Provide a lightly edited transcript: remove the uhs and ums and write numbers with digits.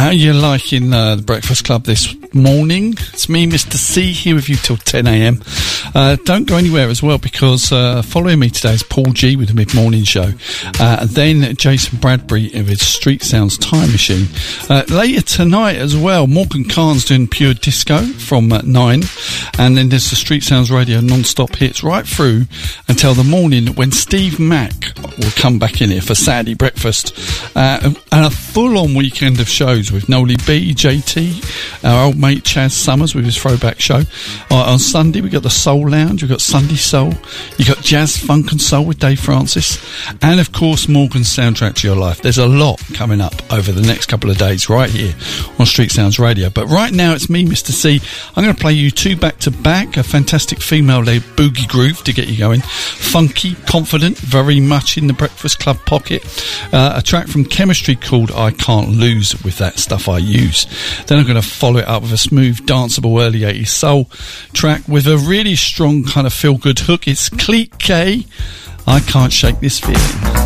How you liking the Breakfast Club this morning? It's me, Mr. C, here with you till 10 a.m. Don't go anywhere as well, because following me today is Paul G with the Mid-Morning Show. Then Jason Bradbury with his Street Sounds Time Machine. Later tonight as well, Morgan Khan's doing Pure Disco from 9. And then there's the Street Sounds Radio non-stop hits right through until the morning, when Steve Mack will come back in here for Saturday breakfast. And a full-on weekend of shows with Noli B, JT, our old mate Chaz Summers with his throwback show. On Sunday we got the Soul Lounge, we've got Sunday Soul, you got Jazz, Funk and Soul with Dave Francis, and of course Morgan's Soundtrack to Your Life. There's a lot coming up over the next couple of days right here on Street Sounds Radio. But right now it's me, Mr. C. I'm going to play you two back to back, a fantastic female-led boogie groove to get you going. Funky, confident, very much in the Breakfast Club pocket. A track from Chemistry called I Can't Lose with That Stuff I Use. Then I'm going to follow it up with a smooth, danceable early 80s soul track with a really strong kind of feel-good hook. It's Cleat K, I Can't Shake This Feeling.